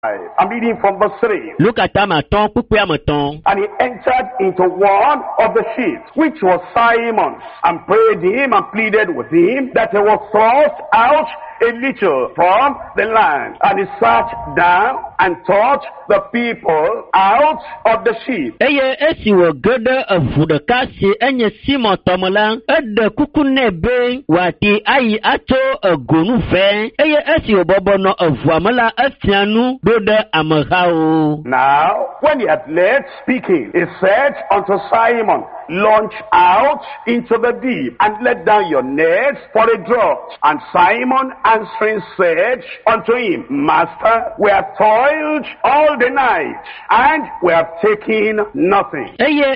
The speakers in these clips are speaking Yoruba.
I'm reading from verse 3. And he entered into one of the ships, which was Simon's, and prayed him and pleaded with him that he was thrust out a little from the land. And he sat down and taught the people out of the ship. Now, when he had left speaking, he said unto Simon, launch out into the deep and let down your nets for a draught. And Simon answering said unto him, Master, we have toiled all the night, and we have taken nothing.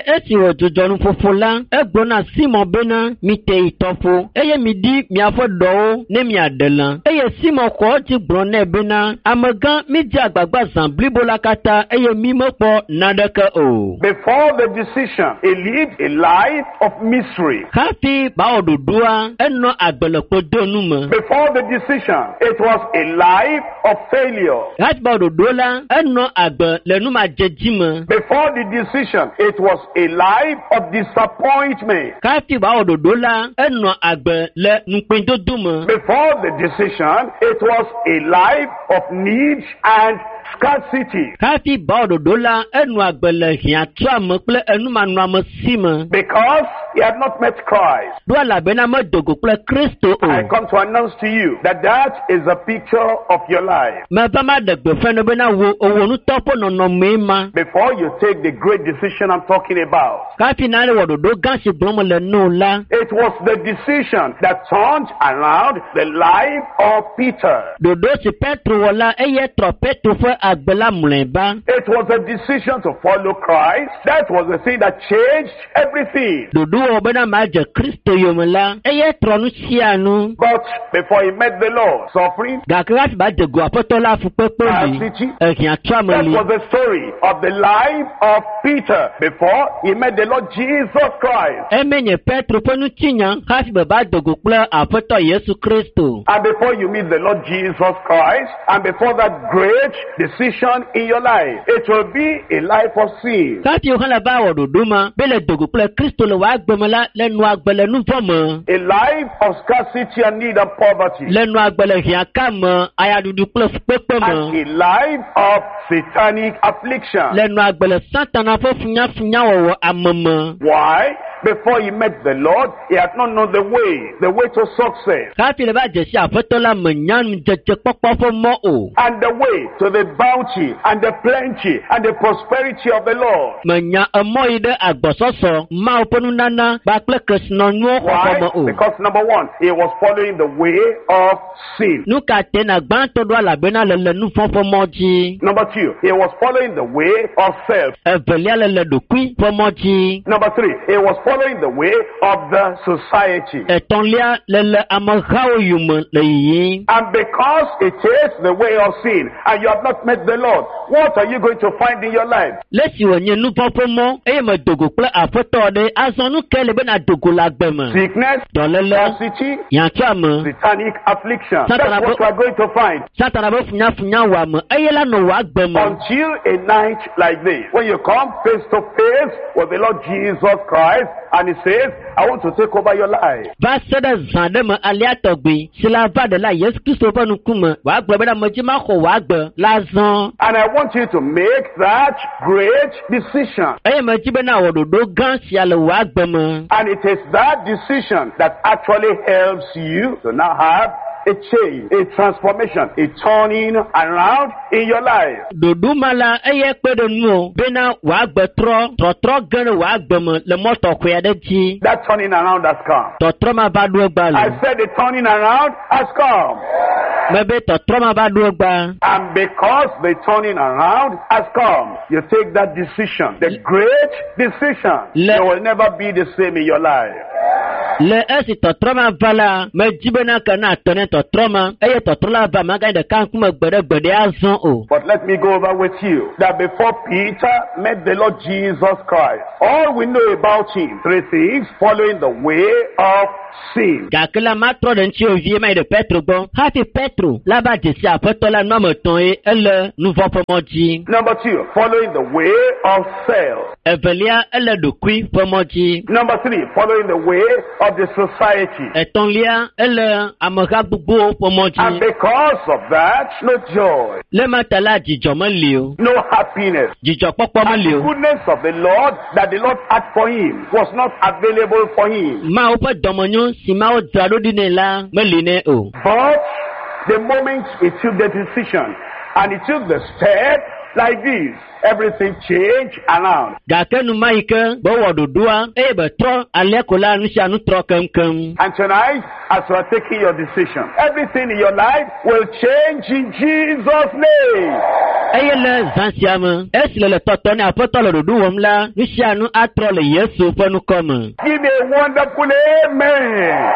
Before the decision, he lived a life of misery. Before the decision, it was a life of failure. Before the decision, it was a life of disappointment. Before the decision, it was a life of need and scarcity. Because he had not met Christ. I come to announce to you that that is a picture of your life. Before you take the great decision I'm talking about, it was the decision that turned around the life of Peter. It was a decision to follow Christ. That was the thing that changed everything. But before he met the Lord, suffering, scarcity, that was the story of the life of Peter before he met the Lord Jesus Christ. And before you meet the Lord Jesus Christ, and before that great decision in your life, it will be a life of sin. A life of scarcity and need and poverty. And a life of satanic affliction. Why? Before he met the Lord, he had not known the way to success. And the way to the bounty and the plenty and the prosperity of the Lord. Why? Because number one, he was following the way of sin. Number two, he was following the way of self. Number three, he was following the way of the society. And because it is the way of sin, and you have not met the Lord, what are you going to find in your life? Sickness, scarcity, satanic affliction. That's what we are going to find. Until a night like this, when you come face to face with the Lord Jesus Christ, and he says, I want to take over your life. And I want you to make that great decision. And it is that decision that actually helps you to now have a change, a transformation, a turning around in your life. That turning around has come. I said the turning around has come. And because the turning around has come, you take that decision, the great decision. You will never be the same in your life. Le esi tɔtrɔma va la, medzi bena ke na atɔne tɔtrɔma, eye tɔtrɔla va magayi ɖeka ŋkume gbeɖegbeɖe azɔ o. But let me go over with you that before Peter met the Lord Jesus Christ, all we know about him, three things: following the way of sin. Gake la matrɔ ɖe ŋuti ovie ma yi ɖe Petro gbɔ. Hafi Petro la va dze si aƒetɔ la nɔame tɔn ye ele nuvɔ ƒe mɔ dzi. Number two, following the way of self. Evelia ele ɖokui ƒe mɔ dzi. Number three, following the way of the society. Etɔ̃lia ele ameha gbogbowo ƒe mɔ And dzi. because of that, no joy, Le mata la dzidzɔ meli o. no happiness. Dzidzɔkpɔkpɔ And meli the o. goodness of the Lord that the Lord had for him was not available for him. Mawo ƒe dɔmenyo si Mawo dzra ɖo ɖi nɛ la meli nɛ o. But the moment he took the decision and he took the step like this, everything changed around. Gake numa yi ke bewɔ ɖoɖoa eye betrɔ alea ko la nu sia nu trɔ keŋkeŋ. And tonight, as you are taking your decision, everything in your life will change in Jesus' name. Eye le zã sia me, esi le tɔtɔ ne aƒetɔ le ɖoɖo wɔm la, nu sia nu atrɔ le Yesu ƒe nukɔme. Give me a wonderful amen.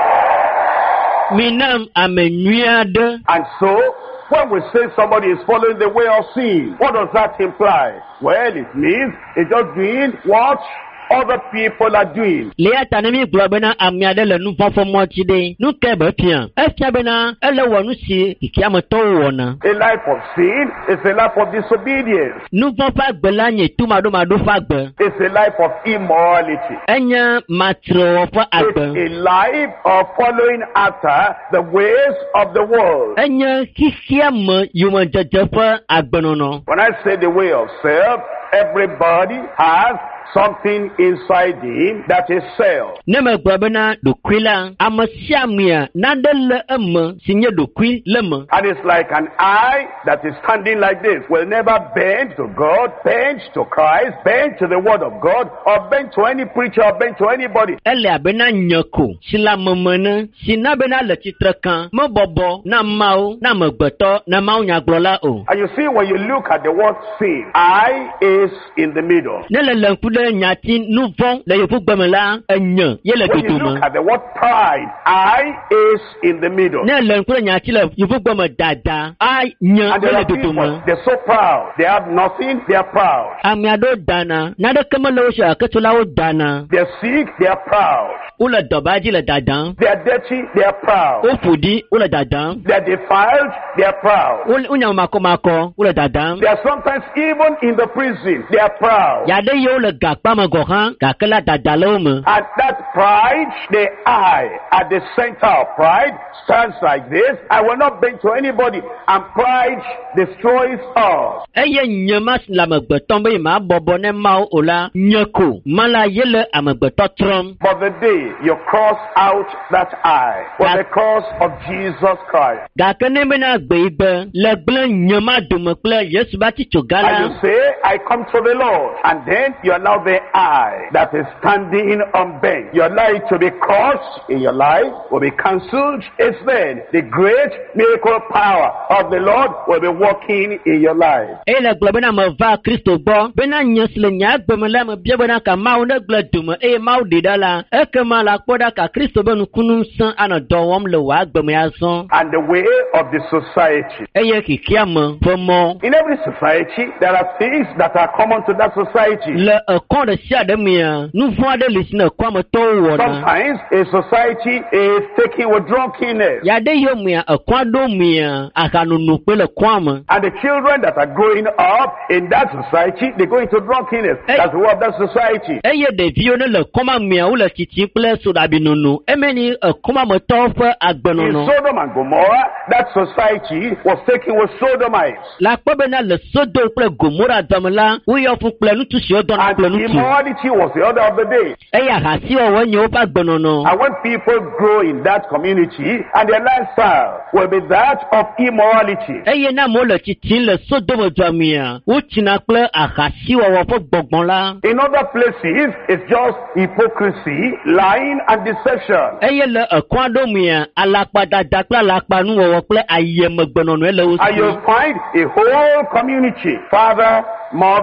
Minam ame nyui aɖe. And so, when we say somebody is following the way of sin, what does that imply? Well, it means it's just doing what other people are doing. Lia ta ne mi gblɔ bena ame aɖe le nu vɔ̃ ƒe mɔ dzi ɖe. Nu ke be fia. Efia bena ele wɔ nu si kikiametɔwo wɔna. A life of sin is a life of disobedience. Nu vɔ̃ ƒe agbe la nye tu maɖomaɖo ƒe agbe. It's a life of immorality. Enye matrewɔ ƒe It's agbe. a life of following after the ways of the world. Enye xixia me yomedzedze ƒe agbenɔnɔ. When I say the way of self, everybody has something inside him that is self. Ne megblɔ bena ɖokui la, ame sia amea naɖe le eme si nye ɖokui le me. And it's like an eye that is standing like this, will never bend to God, bend to Christ, bend to the word of God, or bend to any preacher, or bend to anybody. Ele abena nye ko si le ameme ne si na bena le tsitre kan mebɔbɔ na Mawu na amegbetɔ na Mawu nyagblɔla o. And you see, when you look at the word sin, I is in the middle. Ne le ŋku ɖe nyati nu vɔ̃ le yevugbeme la enye ye le When you dodome. look at the word pride, I is in the middle. Ne le ŋku ɖe nyati le yevugbeme dada a nye And ye there le are people, dodome. they're so proud. They have nothing, they are proud. Ame aɖewo dana naɖeke mele wo si aketsolawo dana. They're sick, they are proud. Wole dɔbadzi le dadam. They are dirty, they are proud. Wo ƒo ɖi wole dadam. They are defiled, they are proud. Wonya makɔmakɔ wole dadam. They are sometimes even in the prison, they are proud. Yaɖe yewo le gakpa me gɔ hã gake la dada le wo me. And that pride, the I at the center of pride stands like this. I will not bend to anybody. And pride destroys us. Eye nye ma si le amegbetɔ be ma bɔbɔ ne Mawu o la nye ko ma la ye le amegbetɔ trɔm. But the day you cross out that I was the cross of Jesus Christ. Gake ne bena gbe yi be le gblẽ nye ma dome kple Yesu ba titso ga And you la. say, I come to the Lord. And then you are now the I that is standing unbent. Your life to be crossed in your life will be cancelled. It's then the great miracle power of the Lord will be working in your life. Eye le gblɔ bena me va Kristo gbɔ bena nye si le nye agbeme la me bia bena ka Mawu ne gblẽ dome eye Mawu ɖe ɖa la ekema la kpɔ ɖa ka Kristo be nukunu ŋusẽ anɔ dɔ wɔm le wò agbeme azɔ. And the way of the society. Eye kikia me ƒe mɔ. In every society, there are things that are common to that society. Le ekɔ ɖe sia ɖe mea nu vɔ̃ aɖe li si ne ekɔa me tɔwo wɔna. Sometimes a society is taken with drunkenness. Yaɖe ye mea ekɔa ɖo mea ahanono kpe le kɔa me. And the children that are growing up in that society, they go into drunkenness. That's the way of that society. Eye ɖeviwo ne le kɔma mea wole titsim kple sodabinono emeni ekɔma me tɔwo ƒe In agbenɔnɔ. Sodom and Gomorrah, that society was taken with sodomites. La kpɔ bena le Sodom kple Gomora dɔme la woyɔ fún kple ŋutsu siwo dɔna And kple ŋutsu. immorality was the order of the day. Eye ahasiwɔwɔ nye woƒe agbenɔnɔ. And when people grow in that community, and their lifestyle will be that of immorality. Eye na amewo le titsim le Sodom dua mea wotsina kple ahasiwɔwɔ ƒe gbɔgbɔ la. In other places, it's just hypocrisy, lying, and deception. Eye le ekɔa ɖo mea alakpadada kple alakpanuwɔwɔ kple ayemegbenɔnɔe le wo And si. you'll find a whole community, father, mother,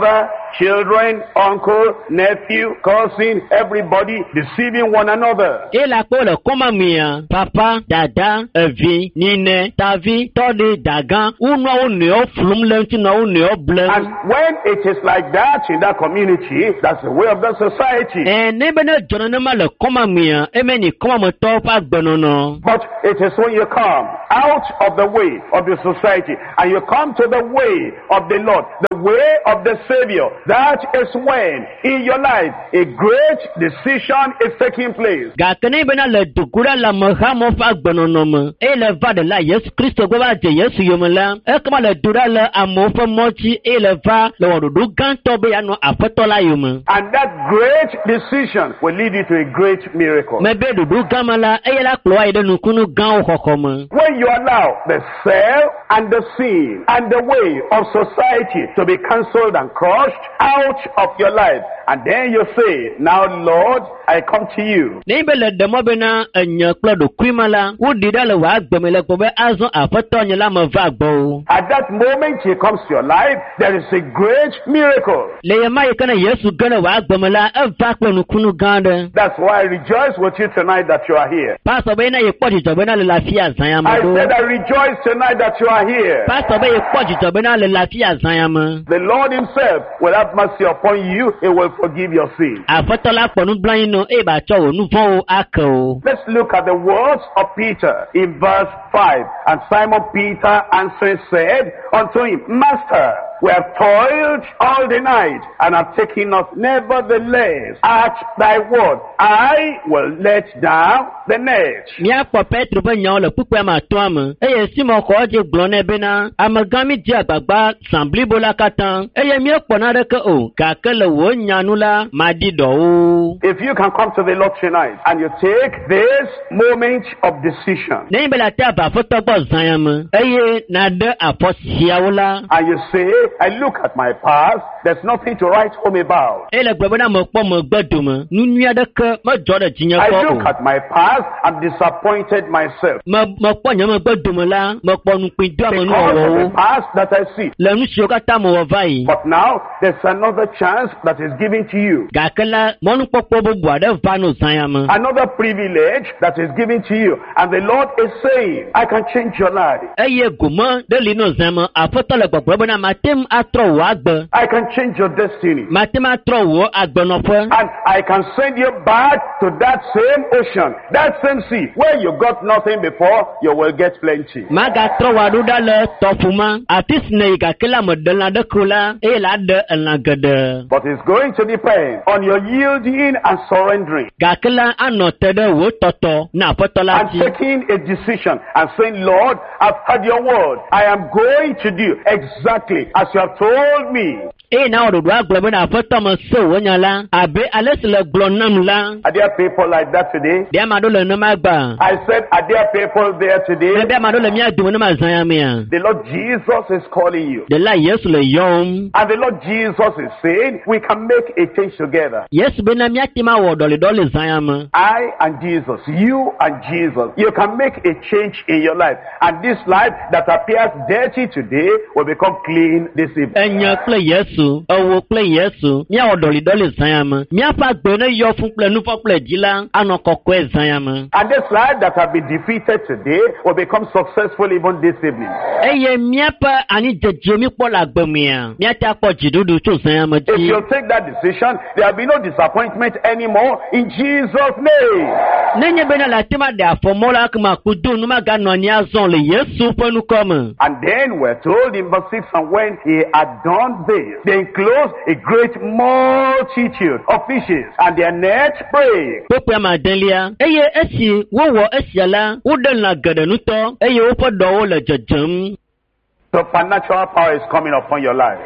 children, uncle, nephew, cousin, everybody deceiving one another. E la kpɔ le kɔma mia, papa, dada, evi, nine, tavi, tɔɖe, dagan, wonɔ wo nɔewo flum le ŋuti nɔ wo nɔewo blem. And when it is like that in that community, that's the way of the society. Ne be ne dzɔ nenema le kɔma mia, eme ni kɔmametɔwo ƒe agbenɔnɔ. But it is when you come out of the way of the society and you come to the way of the Lord, the way of the Savior, that is when in your life a great decision is taking place. Gake ne bena le dukura le amehamɔ ƒe agbenɔnɔ me, eye le va ɖe la Yesu Kristo gbɔ va dze Yesu yome la, ekema le du ɖa le amewo ƒe mɔdzi, eye le va le wɔɖoɖo gãtɔ be yeanɔ aƒetɔ la yome. And that great decision will lead you to a great miracle. Me be ɖoɖo gã me la, eye la kplɔ ayi ɖe nukunu gãwo xɔxɔ me. When you allow the self and the sin and the way of society to be cancelled and crushed out of your life, and then you say, now Lord, I come to you. Ne be le dɛmɔ bena enye kple ɖokui me la, woɖi ɖa le wò agbe me le gbɔ be azɔ aƒetɔ nye la me va gbɔwo. At that moment he comes to your life, there is a great miracle. Le ye ma yi ke ne Yesu ge ne wò agbe me la, eva kple nukunu gã ɖe. That's why I rejoice with you tonight that you are here. Pastor be na ye kpɔ dzidzɔ bena le lafiya zãya me I ɖo. said I rejoice tonight that you are here. Pastor be ye kpɔ dzidzɔ bena le lafiya zãya me. The Lord himself will have mercy upon you. He will forgive your sin. Aƒetɔ la kpɔ nublanui nɔ eye batsɔ wò nu vɔ̃wo ake wo. Let's look at the words of Peter in verse 5. And Simon Peter answering said unto him, Master, we have toiled all the night and have taken us. Nevertheless, at thy word, I will let down the net. Míakpɔ Petro ƒe nyawo le kpukpoe me atɔa me, eye Simon xɔ edzi gblɔ nɛ bena amegã mi dzi agbagba zã blibo la katã, eye míekpɔ naɖeke o, gake le wò nya nu la, maɖi ɖɔwo. If you can come to the Lord tonight and you take this moment of decision Ne be la te ava aƒetɔ gbɔ zã ya me, eye naɖe afɔ siawo la, and you say, I look at my past, there's nothing to write home about. eye le gblɔ bena mekpɔ megbe dome, nu nyui aɖeke medzɔ ɖe dzinye I kpɔ look o. at my past, I'm disappointed myself. Mekpɔ nye megbe dome la, mekpɔ nukpui do ame Because of the nuwɔwɔwo. past that I see. Le nu siwo katã mewɔ va yi. But now, there's another chance that is given to you. Gake la, mɔnukpɔkpɔ bubu aɖe va no zã ya me. Another privilege that is given to you. And the Lord is saying, I can change your life. Eye gome ɖe li no zã me, aƒetɔ le gbɔgblɔ bena matem atrɔ wò agbe. I can change your destiny. Matem atrɔ wò agbenɔƒe. And I can send you back to that same ocean, that same sea, where you got nothing before, you will get plenty. Magatrɔ wò aɖo ɖa le tɔƒu ma, afi si ne yi gake la me ɖe lã ɖe ko la, eye la ɖe elã geɖe. But it's going to depend on your yielding and surrendering. Gake la anɔ te ɖe wò tɔtɔ na aƒetɔ la And dzi. taking a decision and saying, Lord, I've heard your word. I am going to do exactly as you have told me. Eye na wò ɖoɖo agblɔ bena aƒetɔ me se wò nya la, abe ale si le gblɔ nam la. Are there people like that today? Ɖe ame aɖewo le nenema gba. I said, are there people there today? Ɖe ame aɖewo le mía dome ne ma zã ya mea. The Lord Jesus is calling you. Ɖe la Yesu le yɔm. And the Lord Jesus is saying, we can make a change together. Yesu bena míate ma wɔ ɖɔliɖɔ le zã ya me. I and Jesus, you and Jesus, you can make a change in your life. And this life that appears dirty today will become clean this evening. Enye kple Yesu, ewo kple Yesu, míawɔ ɖɔliɖɔ le zã ya me. Míaƒe agbe ne yɔ fún kple nufɔ kple dzi la, anɔ kɔkɔe zã ya me. And this life that have been defeated today will become successful even this evening. Eye míaƒe anidzedze mi kpɔ le agbe mea, míate akpɔ dziɖuɖu tso zã ya me If dzi. you take that decision, there will be no disappointment anymore in Jesus' name. Nenye bena le ate ma ɖe afɔmɔ la kema kudo nu maganɔ anyi azɔ le Yesu ƒe nukɔ me. And then we're told in verse 6, and when he had done this, they enclosed a great multitude of fishes, and their nets brake. Kpekpe amadelia, eye esi wowɔ esia la, woɖe lã geɖe nutɔ, eye woƒe ɖɔwo le dzedzem. Supernatural power is coming upon your life.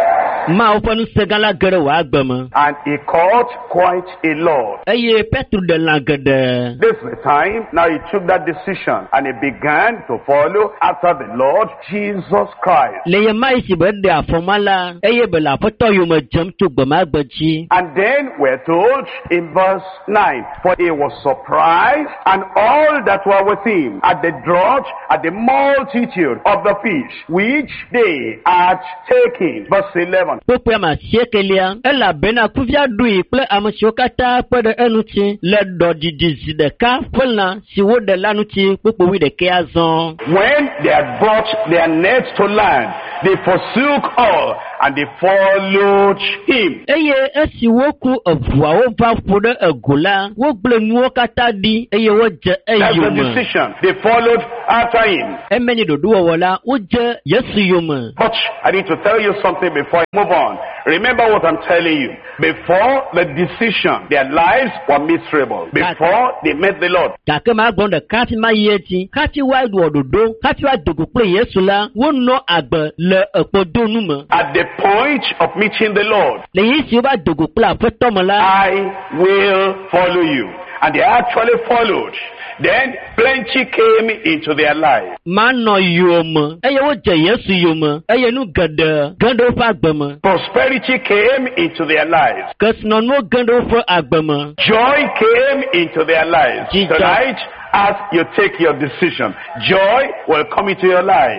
Mawu ƒe ŋusẽ gã la ge ɖe wò agbe me. And he caught quite a lot. Eye Petro ɖe lã geɖe. This is the time. Now he took that decision and he began to follow after the Lord Jesus Christ. Le ye ma yi si be ɖe afɔma la, eye be le aƒetɔ yome dzem tso gbemagbe dzi. And then we're told in verse 9, for he was surprised, and all that were with him at the draught, at the multitude of the fish which they had taken. Verse 11, second. Kpekpe ma siekelia. Elabena kuvia dui kple amesiwo katã kpe ɖe eŋuti le ɖɔdidi zi ɖeka ƒe lã si woɖe la ŋuti kpekpe 11 azɔ. When they had brought their nets to land, they forsook all and they followed him. Eye esi woku eʋuawo va ƒo ɖe ego la, wogble nuwo katã ɖi eye wodze That's the eyome. decision. They followed after him. Emenye ɖoɖowɔwɔ la, wodze Yesu yome. But I need to tell you something before I move on. Remember what I'm telling you. Before the decision, their lives were miserable. Before they met the Lord. Gake ma gbɔn ɖeka fi ma yi edzi, hafi woaɖu ɖoɖo, hafi woadogo kple Yesu la, wonɔ agbe le ekpɔdonu me. At the point of meeting the Lord, Le yi si woba dogo kple Aƒetɔ me la, I will follow you. And they actually followed. Then plenty came into their life. manɔ yome, eye wodze Yesu yome, eye nu geɖe ge ɖe woƒe agbe me. Prosperity came into their lives. Kesinɔnuwo ge ɖe woƒe agbe me. Joy came into their lives. Jesus. Tonight, as you take your decision, joy will come into your life.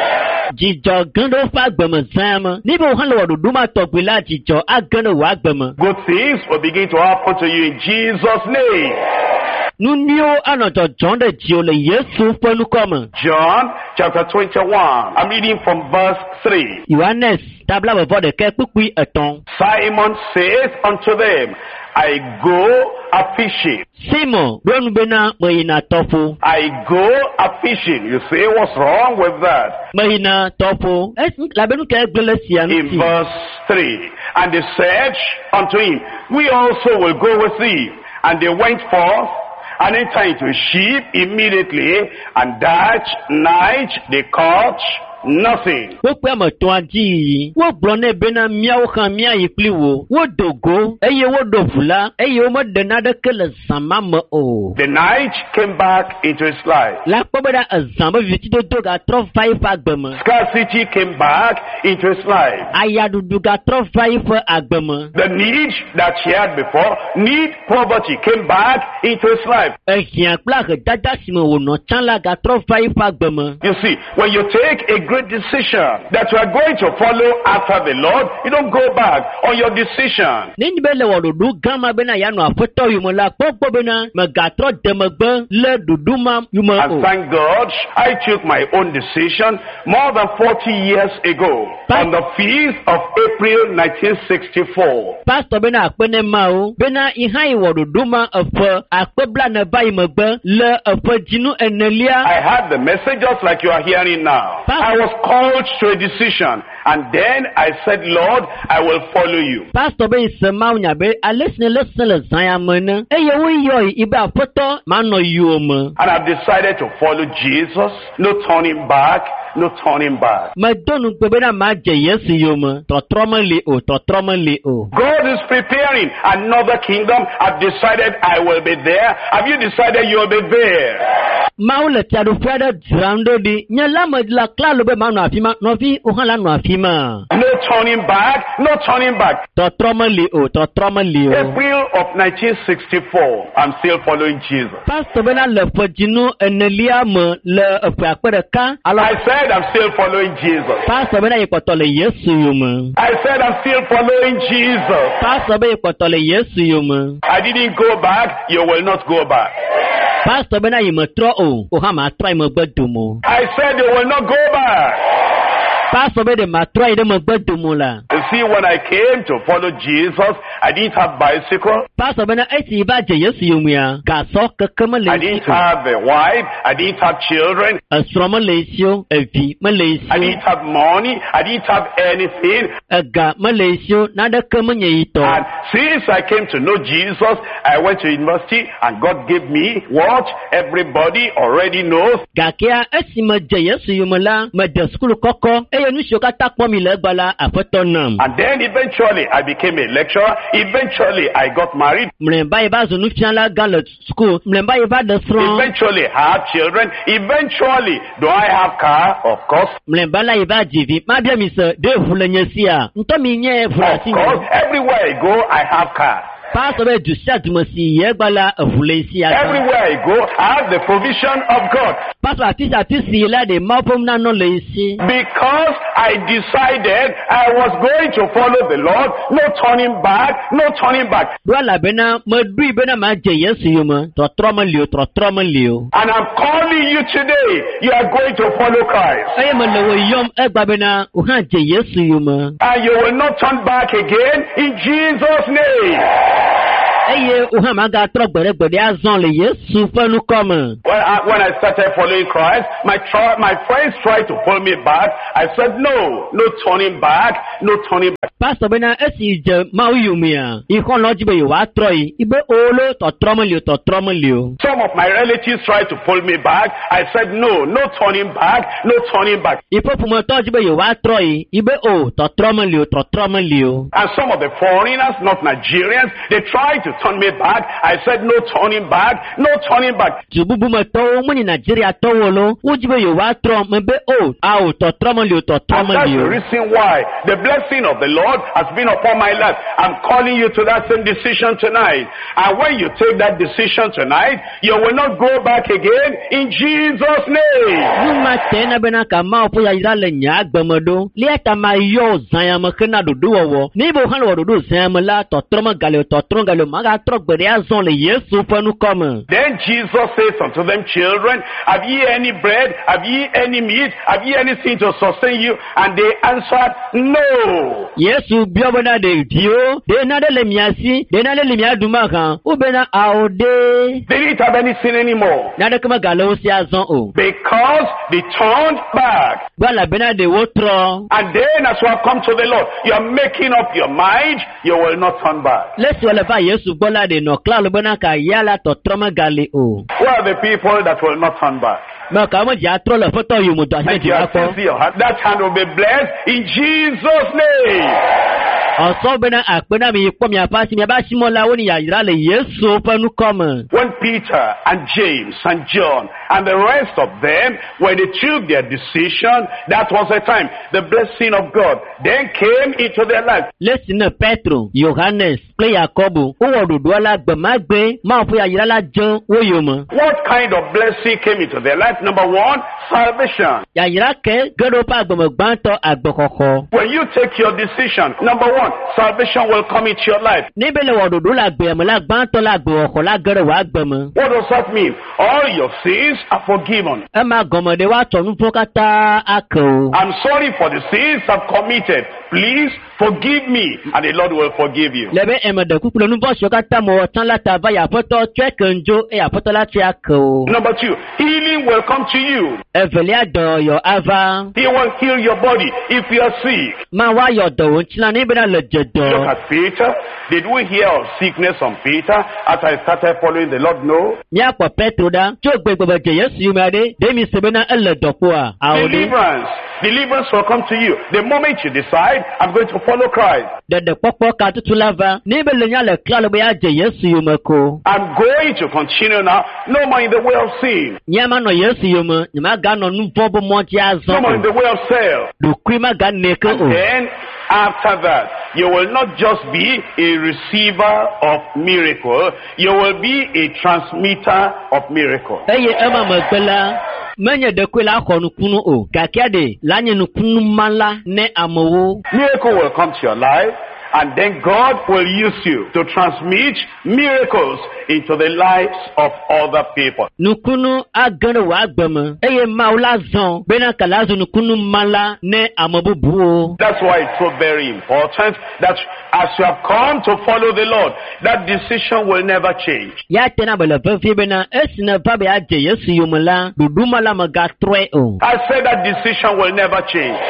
Dzidzɔ ge ɖe woƒe agbe me zã me. Ni be wohã le wɔ ɖoɖo ma tɔgbi la, dzidzɔ age ɖe wò agbe me. Good things will begin to happen to you in Jesus' name. Nu nyuiwo anɔ dzɔdzɔm ɖe dziwò le Yesu ƒe nukɔme. John chapter 21. I'm reading from verse 3. Yohanes tabla vevɔ ɖeke kpukpui etɔ̃. Simon says unto them, I go a fishing. Simon ɖo nu bena meyina tɔƒo. I go a fishing. You say, what's wrong with that? Meyina tɔƒo. Labenu ke egblẽ le sia In ŋuti. verse 3. And they said unto him, we also will go with thee. And they went forth and entered into a ship immediately, and that night they caught nothing. Kpekpe ame etɔ̃a dzi yiyi. Wogblɔ nɛ bena míawo hã míayi kpli wò. Wodo go eye woɖo ʋu la eye womeɖe naneke le zã ma me o. The night came back into his life. La kpɔ be ɖa ezã be vivitidodo gatrɔ va yiƒe agbe me. Scarcity came back into his life. Ayaɖuɖu gatrɔ va yiƒe agbe me. The need that he had before, poverty came back into his life. Ehiã kple ahedada si me wònɔ tsã la gatrɔ va yiƒe agbe me. You see, when you take a great decision that you are going to follow after the Lord, you don't go back on your decision. Nenyi be le wɔ ɖoɖo gã ma bena yeanɔ Aƒetɔ yome la, kpɔkpɔ bena megatrɔ de megbe le ɖoɖo ma yome And o. thank God, I took my own decision more than 40 years ago on the 5th of April 1964. Pastor bena akpe ne ma o, bena ihã yi wɔ ɖoɖo ma eƒe akpe blane va yi megbe le eƒe dzinu enelia. I had the message just like you are hearing now. I was called to a decision, and then I said, Lord, I will follow you. Pastor be se ma nya be ale sine le se le zã ya me ne. Eye wo yɔ yi be Aƒetɔ manɔ yiwo me. And I've decided to follow Jesus. No turning back. No turning back. Medo nugbe bena madze Yesu yome. Tɔtrɔ meli o, tɔtrɔ meli o. God is preparing another kingdom. I've decided I will be there. Have you decided you will be there? Mawu le fiaɖoƒe aɖe dzram ɖo ɖi. Nye la me la klalo be manɔ afi ma. Nɔvi wohã la nɔ afi ma. No turning back. No turning back. Tɔtrɔ meli o, tɔtrɔ meli o. April of 1964. I'm still following Jesus. Pastor bena le ƒe dzinu enelia me le eƒe akpe ɖeka. I said I'm still following Jesus. Pastor bena yi kpɔtɔ le Yesu yome. I said I'm still following Jesus. Pastor be yi kpɔtɔ le Yesu yome. I didn't go back. You will not go back. Pastor bena yi metrɔ o, o hã matrɔ yi megbe domo. I said you will not go back. Pastor be de matrɔ yi ɖe megbe domo la. You see, when I came to follow Jesus, I didn't have bicycle. Pastor bena esi va dze Yesu yomea, gasɔ keke me le I esi didn't o. have a wife. I didn't have children. Esrɔ̃ me le esi o, evi me le esi I o, didn't have money. I didn't have anything. ega me le esi o, naneke menye yi tɔ. And since I came to know Jesus, I went to university and God gave me what everybody already knows. Gakea esi me dze Yesu yome la, me de sukulu kɔkɔ eye nu siwo katã kpɔm mi le egba la Aƒetɔ nam. And then eventually I became a lecturer. Eventually I got married. Mlɛba yi va zu nufiala gã le sukulu, mlɛba yi va ɖe srɔ̃. Eventually I had children. Eventually, do I have car? Of course. Mlɛba la yi va dzi vi. Ma bia mi se ɖe ʋu le nye sia. Ŋutɔ mi nye ʋu le Of asi course. nye. Everywhere I go, I have car. Pastor be du sia du me si yi egba la ʋu le esi ya. Everywhere I go, I have the provision of God. Pastor ati si la de ma ƒom nanɔ le esi. Because I decided I was going to follow the Lord. No turning back, no turning back. Wala bena medui bena maje Yesu yuma totroma liu. And I'm calling you today. You are going to follow Christ. Aye melewo yom egba bena uhaje Yesu yuma. And you will not turn back again in Jesus' name. Aye uhamaga trogbere azon le Yesu fenu come. When I started following Christ, my friends tried to pull me back. I said, no turning back, no turning back. Pastor bena esi je ma uyumia. Ikon lojibe wa troi ibe olo totroma liu. Some of my relatives tried to pull me back. I said, no turning back, no turning back. Ipo pumo tojibe wa troi ibe o totroma liu. And some of the foreigners, not Nigerians, they tried to turn me back. I said, no turning back, no turning back. Jububu mato muni Nigeria towolo ujibe wa tro mbe o au totroma liu. And that's the reason why the blessing of the Lord has been upon my life. I'm calling you to that same decision tonight. And when you take that decision tonight, you will not go back again in Jesus' name. Numa tena bena kama opo ya irale nya agbemodo. Lieta ma yo zanyama kena dudu wowo. Nibo halo dudu zanyama totroma gale maga trogbere azon le Yesu fenu come. Then Jesus says unto them, children, have ye any bread? Have ye any meat? Have ye anything to sustain you? And they answered, no. Yesu biobona de dio, de na de lemiasi, de na de lemia dumaka, ubena aode. They didn't have anything anymore. Na de kama galo si azon o. Because they turned back. Bala bena de wotro. And then as you have come to the Lord, you are making up your mind, you will not turn back. Let's wala ba Yesu bola de no klalo bena ka yala totroma gali o. Who are the people that will not turn back? That hand will be blessed in Jesus' name. When Peter and James and John and the rest of them, when they took their decision, that was the time the blessing of God then came into their life. Listen, Petro, Johannes, play Jacobo, what kind of blessing came into their life? Number one, salvation. When you take your decision, number one, salvation will come into your life. What does that mean? All your sins are forgiven. I'm sorry for the sins I've committed. Please forgive me, and the Lord will forgive you. Number two, healing will come to you. He will heal your body if you are sick. Look at Peter. Did we hear of sickness on Peter after I started following the Lord? No. Deliverance will come to you the moment you decide, I'm going to follow Christ. I'm going to continue now, no more in the way of sin, no more in the way of self. And then after that, you will not just be a receiver of miracle, you will be a transmitter of miracle. Miracle will come to your life, and then God will use you to transmit miracles into the lives of other people. That's why it's so very important that as you have come to follow the Lord, that decision will never change. I said that decision will never change.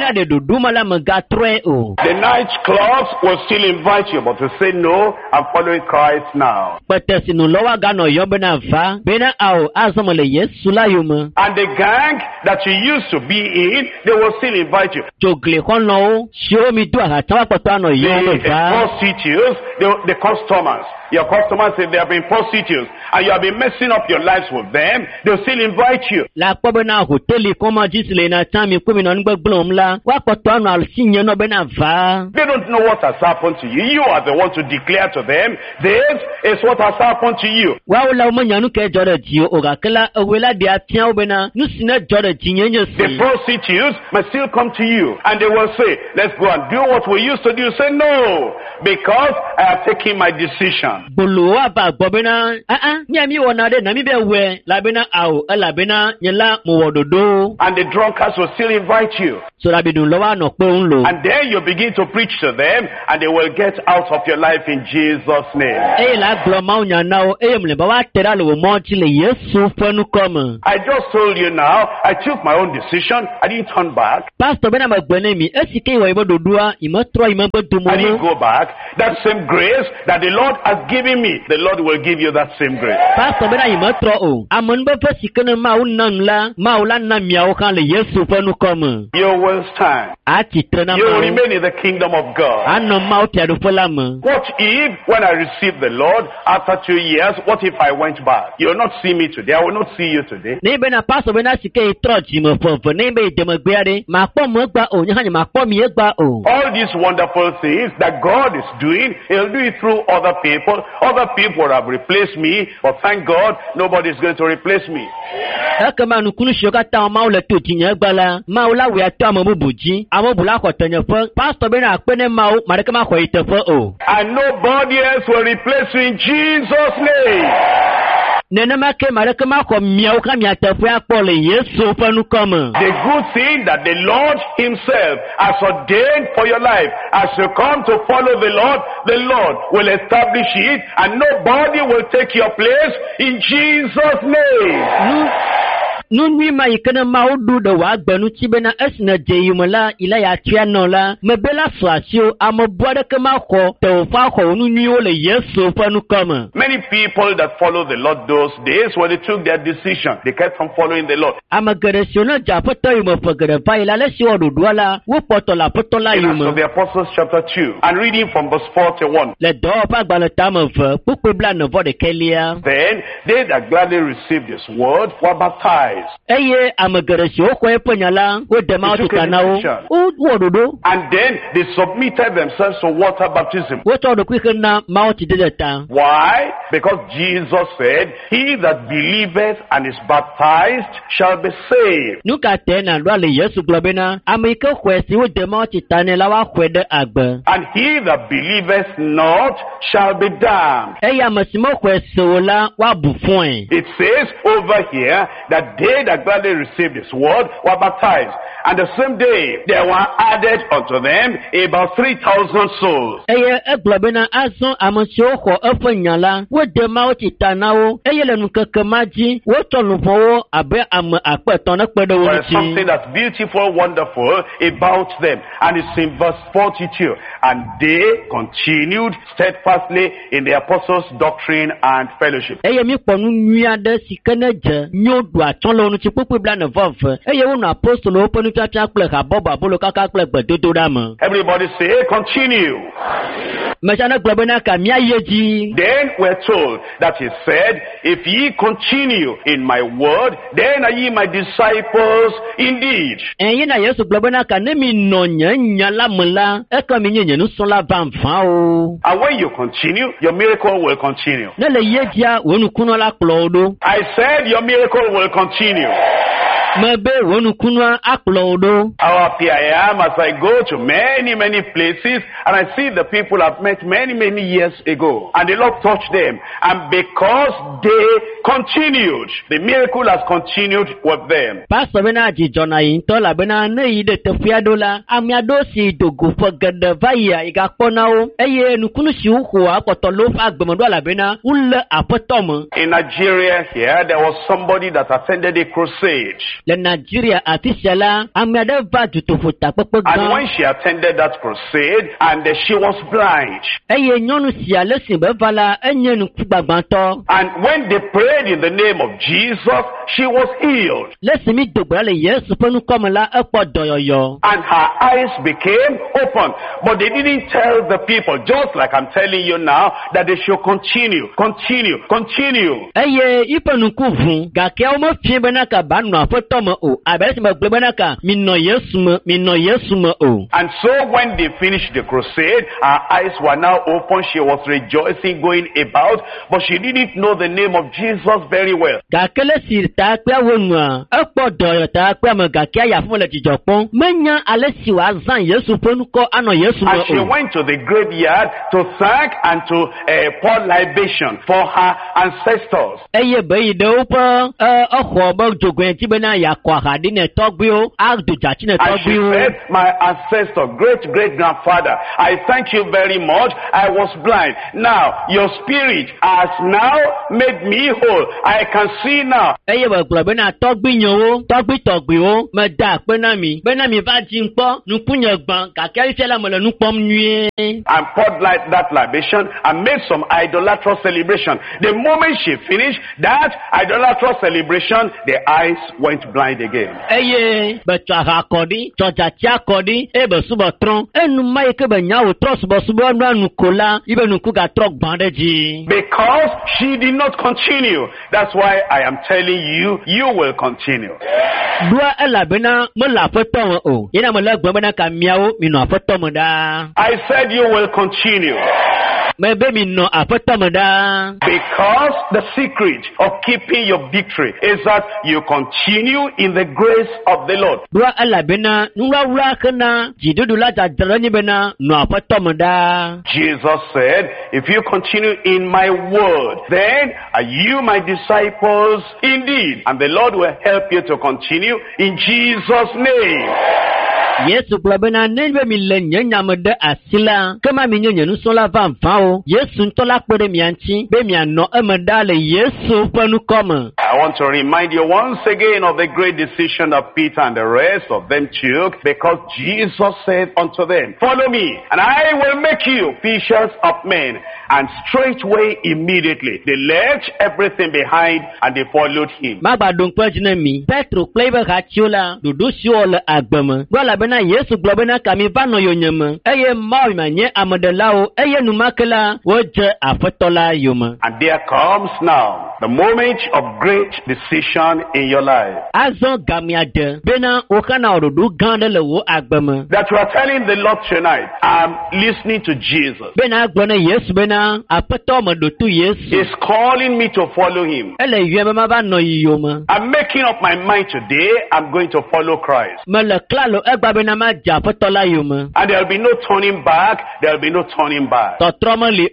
The night clubs will still invite you, but to say no, I'm following Christ now. And the gang that you used to be in, they will still invite you. The prostitutes, the customers, Your customers, if they have been prostitutes and you have been messing up your lives with them, they'll still invite you. La kpɔbena hoteli kɔma jisile na tami kumi na nugbe gblɔm la wakɔtɔ anu alisi nye no bena va. They don't know what has happened to you. You are the one to declare to them, this is what has happened to you. Wawo la wo nyanu ke jɔ ɖe dzi o gakela ewela de atia wo bena nusi ne jɔ ɖe dzi nye The si. prostitutes may still come to you and they will say, let's go and do what we used to do. Say no, because I have taken my decision. Bolo wa ba gbɔ bena mia mi wɔna ɖe na mi bɛ wɛ la bena awo elabena nye la mo wɔ ɖoɖo. And the drunkards will still invite you. So la bi dun lɔ wa nɔ kpe ŋu lo. And then you begin to preach to them and they will get out of your life in Jesus' name. Eye la gblɔ mawu nya na wo eye mle ba wa te ɖa le wo mɔ dzi le Yesu ƒe nukɔme. I just told you now, I took my own decision. I didn't turn back. Pastor bena me gbe ne mi esi ke wɔ yibe ɖoɖoa yi me trɔ yi me be domo I didn't no. go back. That same grace that the Lord has given me, the Lord will give you that same grace. Pastor bena yi me trɔ o. Ame nu be ƒe si ke ne mawu nam la mawu la na miawo hã le Yesu ƒe nukɔme. You will stand. Atsitre na You will mawu. remain in the kingdom of God. Anɔ mawu fiaɖuƒe la me. What if, when I received the Lord, after 2 years, what if I went back? You will not see me today. I will not see you today. Ne bena pastor bena si ke yi trɔ dzime ƒeƒe ne be yi demegbea ɖe makpɔ me gba o nye hã nye makpɔ mi gba o. All these wonderful things that God is doing, He'll do it through other people. Other people have replaced me, but thank God, nobody is going to replace me. Ekema nukunu siwo katã mawu le to dzinye gba la mawu la wòe atɔ ame bubu dzi ame bubu la xɔ tenyeƒe pastor bena akpe ne mawu maɖeke ma xɔ yi teƒe o. And nobody else will replace you in Jesus' name. Nenema ke maɖeke ma xɔ miawo hã mia teƒe akpɔ le Yesu ƒe nukɔme. The good thing that the Lord Himself has ordained for your life, as you come to follow the Lord will establish it, and nobody will take your place in Jesus' name. Nunui ma yi ke ne mawu ɖu ɖe wòa gbe ŋuti bena esi ne dze yi me la yi la ya tia nɔ la mebe la so asiwo ame bu aɖeke ma xɔ tewoƒe axɔ wo nunyuiwo le Yesu ƒe nukɔme. Many people that follow the Lord those days, when they took their decision, they kept on following the Lord. Ame geɖe siwo ne dze aƒetɔ yi me ƒe geɖe va yi la le si wɔ ɖoɖoa la wokpɔtɔ le aƒetɔ la In yi Acts of me. the Apostles chapter 2, and reading from verse 41. Le dɔwɔƒe agbalẽ tame ve kpukpe blaene-vɔ-ɖekɛlia. Then they that gladly received His word were baptized. Eye ame geɖe siwo xɔ eƒe nya la wode mawo tuta na wo. Wowɔ ɖoɖo. And then they submitted themselves to water baptism. Wotsɔ ɖokui xe na mawo tsidede ta. Why? Because Jesus said, he that believeth and is baptized shall be saved. Nu ka te na ɖoa le Yesu gblɔ bena ame yi ke xɔe si wode mawo tita nɛ la woaxɔe ɖe agbe. And he that believeth not shall be damned. Eye ame si mexɔe se o la woabu fɔe. It says over here that they that gladly received His word were baptized. And the same day there were added unto them about 3,000 souls. Eye egblɔ bena azɔ ame siwo xɔ eƒe nya la wode mawo tita na wo eye le nukeke ma dzi wotsɔ luʋɔwo abe ame akpe etɔ̃ ne kpe ɖe wo There is something ŋuti. that's beautiful, wonderful about them. And it's in verse 42. And they continued steadfastly in the apostles' doctrine and fellowship. Eye mi kpɔ nu nyui aɖe si ke ne dze nyo ɖu atsɔ le wo ŋuti kpukpui blaene-vɔ-ve eye wonɔ apostolowo ƒe nufiafia kple habɔbɔ abolo kaka kple gbedodoɖa me. Everybody say, continue. Mesia ne gblɔ bena ka míayi edzi. Then we're told that He said, if ye continue in my word, then are ye my disciples indeed. Yina Yesu gblɔ bena ka ne mi nɔ nye nya la me la eke mi nye nye nusrɔ̃la vamva o. And when you continue, your miracle will continue. Ne le ye dzia wo nukunɔ la kplɔ wo ɖo. I said your miracle will continue. Mebe wo nukunɔa akplɔ wo ɖo. How happy I am as I go to many, many places and I see the people I've met many, many years ago. And the Lord touched them. And because they continued, the miracle has continued with them. Pastor bena dzidzɔ na yi ŋutɔ elabena ne yi ɖe teƒea ɖo la ame aɖewo si do go ƒe geɖe va yia yi gakpɔ na wo eye nukunu si woxɔ akpɔtɔ le woƒe agbemeɖo elabena wolé aƒetɔ me. In Nigeria here, there was somebody that attended a crusade. Le Nigeria afi sia la ame aɖe va dutoƒo takpekpe And when gã she attended that crusade, and she was blind. eye nyɔnu sia le si be va la enye ŋkugbagbãtɔ. And when they prayed in the name of Jesus, she was healed. Lesimi dogbra le Yesu penu komela ekpo doyoyo. And her eyes became open. But they didn't tell the people, just like I'm telling you now, that they should continue. Eye ipenu kuvun gake o mo fie bena ka banu afoto mo o. Abesi mo gbe bena ka minno Yesu mo o. And so when they finished the crusade, her eyes were now open. She was rejoicing, going about, but she didn't know the name of Jesus very well. Gake le sirta pe wonu ekpo doyo ta pe mo gake aya fun le jijopon. Menya ale si wa zan Yesu penu ko ano Yesu mo o. And she went to the graveyard to thank and to pour libation for her ancestors. Eye bayi de opo oho bo jogun ti bena ya kwa hadi ne togbi o agduja ti ne And she togbi o. said, my ancestor, great-great-grandfather, I thank you very much. I was blind. Now, your spirit has now made me whole. I can see now. Eye ba gbo bena togbi yan o togbi o me da pe na mi ba ji npo nukunye gban kakeri se la mo le nupom nue. And poured like that libation and made some idolatrous celebration. The moment she finished that idolatrous celebration, the eyes went blind again. Eye be twa akodi tja ti akodi e be subo tron enu mai ke be nya o tro subo anu kola ibe nu ku ga tro gban de ji. Because she did not continue. That's why I am telling you, you will continue. Dua ela bena mo la foto o yena mo la gban bena ka miawo mi no foto mo da. I said you will continue. Maybe me no afotomoda. Because the secret of keeping your victory is that you continue in the grace of the Lord. Dua ala bena nuwa kana jidudu la jadrani bena no afotomoda. Jesus said, if you continue in my word, then are you my disciples indeed. And the Lord will help you to continue in Jesus' name. Yesu blabena nebe mi le nyanya de asila kama mi nyenye nu so la van o Yesu ntola pere mi anti be mi ano emeda le Yesu panu koma. I want to remind you once again of the great decision that Peter and the rest of them took, because Jesus said unto them, follow me and I will make you fishers of men. And straightway immediately they left everything behind and they followed him. Magba don kwajina mi Petro plebe hachiola dudu siola agbama wala bena Yesu globena kami vano yonyema eye mawi manye amodelao eye numakela woje afetola yoma. And there comes now the moment of great decision in your life. Azo gamiade bena okana odudu gandele wo agbama That you are telling the Lord tonight, I'm listening to Jesus. bena agbona Yesu bena apeto modotu Yesu. He's calling me to follow him. Ele yeme maba no yoma. I'm making up my mind today, I'm going to follow Christ. Mele klalo egba bena ma ja afetola yoma. And there'll be no turning back, there'll be no turning back. Totromali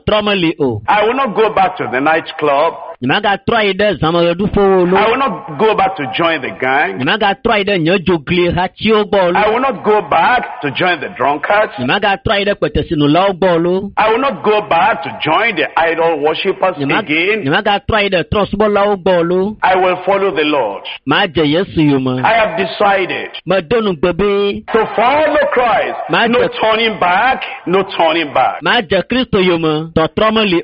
o. I will not go back to the nightclub. Nimaga try de zamadu fo no. I will not go back to join the gang. Nimaga try de nyojogli hachio bolu. I will not go back to join the drunkards. Nimaga try de kwetesinu law bolu. I will not go back to join the idol worshippers again. Nimaga try de trustbo law bolu. I will follow the Lord. Ma je Yesu yoma. I have decided Ma donu bebe. to follow Christ. No turning back, no turning back. Ma je Kristo yoma. Totromali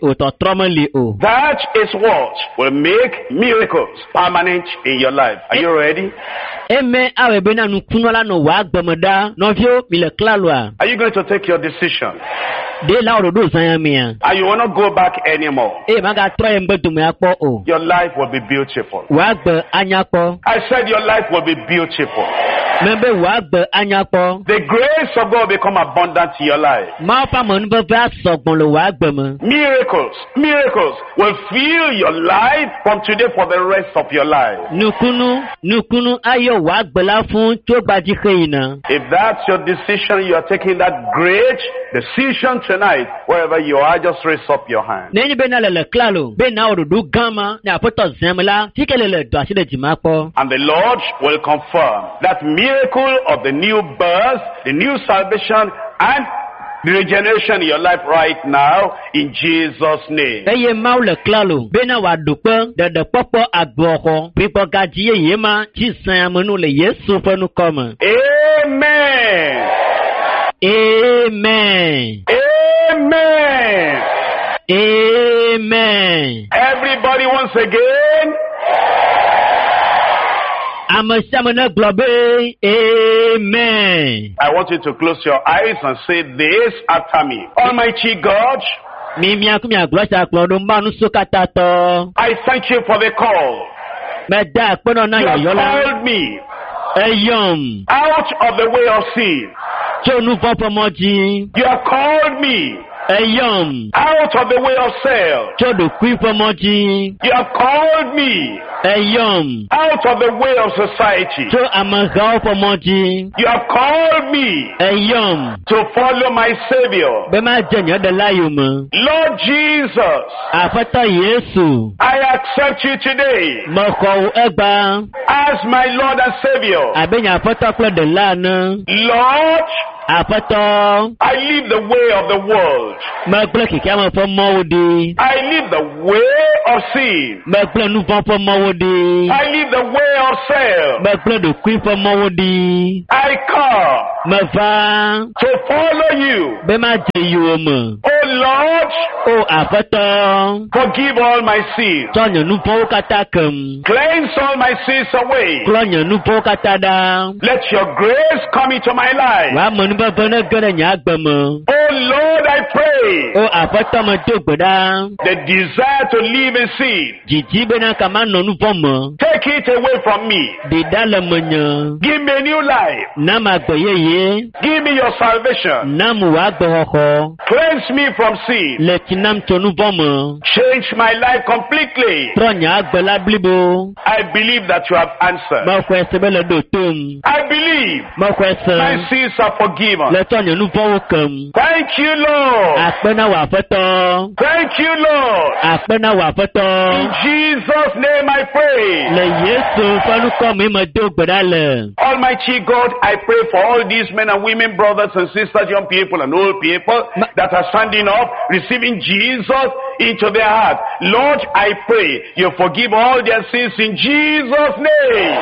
o. That is what will make miracles permanent in your life. Are you ready? Eme awe bena nukunwala no wa agbomoda novio mile klalwa. Are you going to take your decision? De la ododo zanyamia. And you will not go back anymore. Maga try mbedume akpo o. Your life will be beautiful. Wa gbe anyakpo. I said your life will be beautiful. Membe wa gbe anyakpo. The grace of God will become abundant in your life. Ma pa mo nbe va sogbon lo wa gbe mo. Miracles will fill your life from today for the rest of your life. Nukunu ayo wa gbe la fun to gbaji keina. If that's your decision, you are taking that great decision tonight, wherever you are, just raise up your hand. Neni bena le klalo, bena odudu gama na apoto zemla, tikelele do aside jimapo. And the Lord will confirm that miracle of the new birth, the new salvation, and the regeneration in your life right now, in Jesus' name. Eye mau le klalo, bena wa dupe, de popo agboho, pipo gajiye yema, chisan amenu le Yesu fenu koma. Amen. Amen. Amen. Amen. Everybody once again. Amasiamana globe. Amen. I want you to close your eyes and say this after me. Almighty God, I thank you for the call. You have called me out of the way of sin. You have called me out of the way of self. You have called me out of the way of society. You have called me to follow my Savior. Lord Jesus, I accept you today as my Lord and Savior. Lord, I live the way of the world. I live the way of sin. I live the way of self. I come to follow you. Oh Lord, forgive all my sins. Cleanse all my sins away. Let your grace come into my life. Oh Lord, I pray the desire to live in sin, take it away from me. Give me a new life. Give me your salvation. Cleanse me from sin. Change my life completely. I believe that you have answered. I believe my sins are forgiven. Thank you, Lord. Thank you, Lord. In Jesus' name I pray. Almighty God, I pray for all these men and women, brothers and sisters, young people and old people that are standing up, receiving Jesus into their heart. Lord, I pray you forgive all their sins in Jesus' name.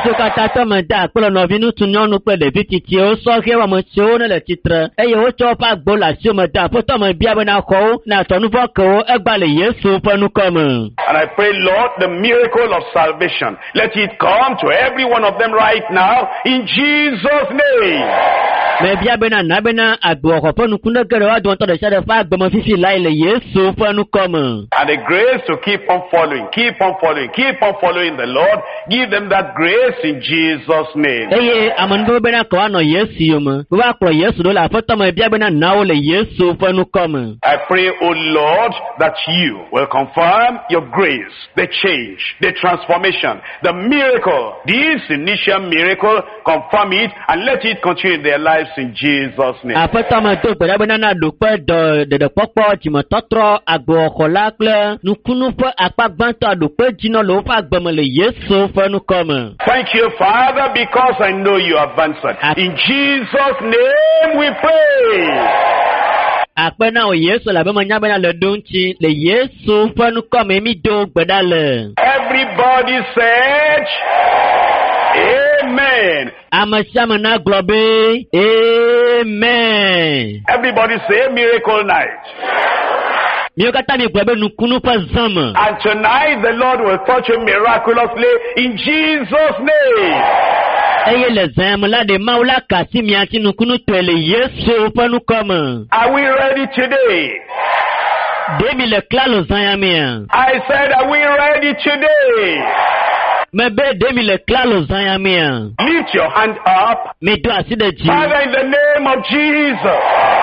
And I pray, Lord, the miracle of salvation, let it come to every one of them right now in Jesus' name. And the grace to keep on following the Lord. Give them that grace in Jesus' name. I pray, O Lord, that you will confirm your grace, the change, the transformation, the miracle, this initial miracle, confirm it and let it continue in their lives in Jesus' name. Thank you, Father, because I know you have answered. In Jesus' name we pray. Everybody said, Amen. Amen. Everybody say miracle night. And tonight the Lord will touch you miraculously in Jesus' name. Are we ready today? I said, are we ready today? Lift your hand up. Father, in the name of Jesus.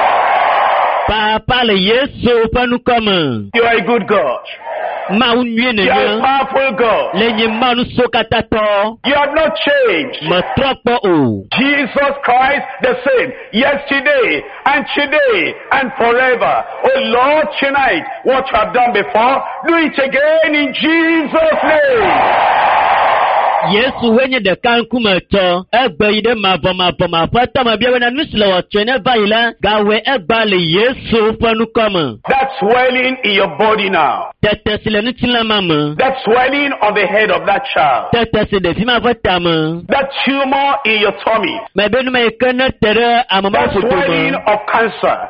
You are a good God. You are a powerful God. You have not changed. Jesus Christ the same, yesterday and today and forever. Oh Lord, tonight, what you have done before, do it again in Jesus' name. Yesu wenye de kankumeto egbe ide mavoma fatama biawe nuslo chene baila gawe egbale Yesu fanukoma. That swelling in your body now. That swelling on the head of that child. That tumor in your tummy. That swelling of cancer.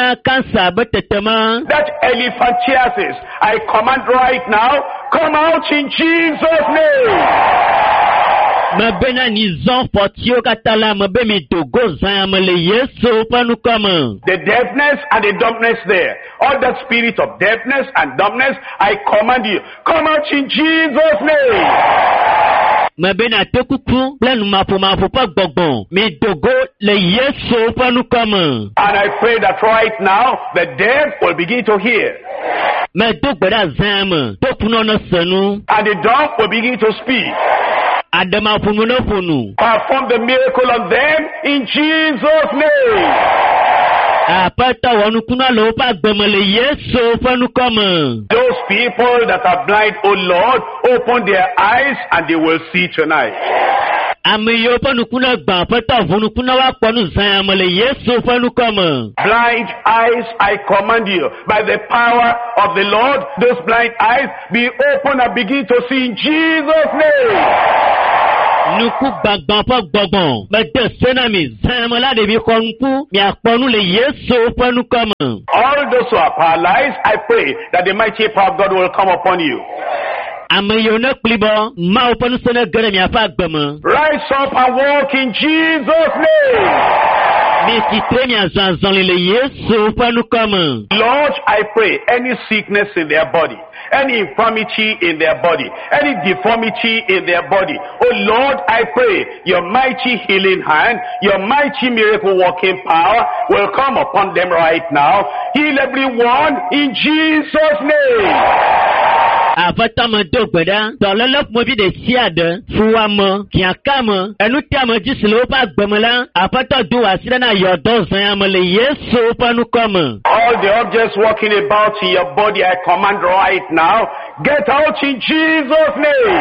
That elephantiasis, I command right now, come out in Jesus' name. Mabena nizon fortio katala mabe mi dogo zayamale Yesu panu kama. The deafness and the dumbness there. All the spirit of deafness and dumbness, I command you, come out in Jesus' name. Mabena tekuku planu mafu pa gbogbo mi dogo le Yesu panu kama. And I pray that right now the deaf will begin to hear. Me dogbeda zayama tokuno no senu. And the dumb will begin to speak. Adama funu funu. Perform the miracle on them in Jesus' name. Apata wanukuna lopa gbemele Yesu panu kama. Those people that are blind, oh Lord, open their eyes and they will see tonight. Amiyo panukuna gba pata vunukuna wa panu zayamale Yesu panu kama. Blind eyes, I command you, by the power of the Lord, those blind eyes be open and begin to see in Jesus' name. Nuku bagban pa gbogbo bete senami zayamala de bi konku mi aponu le Yesu panu kama. All those who are paralyzed, I pray that the mighty power of God will come upon you. Amiyo na klibo ma oponu sene gere mi afa gbema. Rise up and walk in Jesus' name. Lord, I pray any sickness in their body, any infirmity in their body, any deformity in their body. Oh Lord, I pray your mighty healing hand, your mighty miracle working power will come upon them right now. Heal everyone in Jesus' name. Avatama dogbeda dololop mobi de siade fuwamo kiakamo enutiamo jisilo pa gbemela apato do asira na yodo zanyamale Yesu panu kama. All the objects walking about in your body, I command right now, get out in Jesus'